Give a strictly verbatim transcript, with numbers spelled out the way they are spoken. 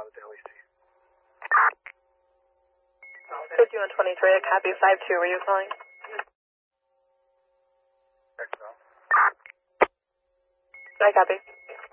fifty-one twenty-three, copy five two, were you calling? I copy.